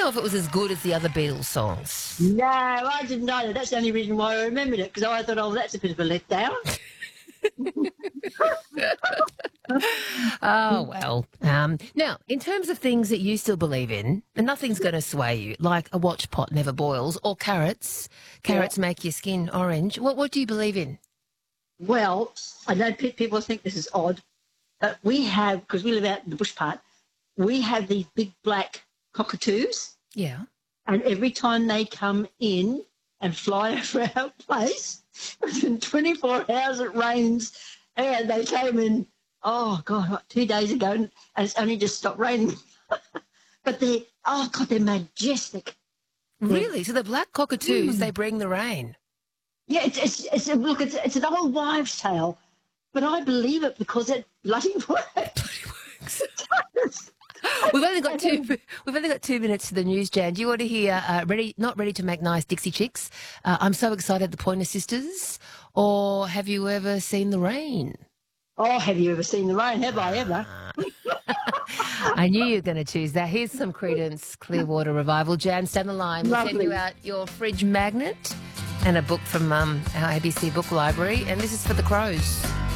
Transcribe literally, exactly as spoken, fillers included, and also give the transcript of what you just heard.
know if it was as good as the other Beatles songs. No, I didn't either. That's the only reason why I remembered it, because I thought, oh, that's a bit of a letdown. Oh, well. Um, now, in terms of things that you still believe in, and nothing's going to sway you, like a watch pot never boils or carrots. Carrots yeah. make your skin orange. What, what do you believe in? Well, I know people think this is odd, but we have, because we live out in the bush part, we have these big black cockatoos. Yeah. And every time they come in and fly over our place, within twenty-four hours it rains. And they came in, oh, God, what, two days ago, and it's only just stopped raining. But they're, oh, God, they're majestic. Really? They're, so the black cockatoos, mm. they bring the rain? Yeah, it's, it's, it's a, look, it's, it's an old wives' tale, but I believe it because it bloody works. Bloody works. We've only got two. We've only got two minutes to the news, Jan. Do you want to hear uh, "Ready, Not Ready to Make Nice" Dixie Chicks? Uh, I'm so excited, the Pointer Sisters, or have you ever seen the rain? Oh, have you ever seen the rain? Have I ever? I knew you were going to choose that. Here's some Creedence Clearwater Revival. Jan, stand the line. We'll Lovely. send you out your fridge magnet and a book from um, our A B C book library. And this is for the Crows.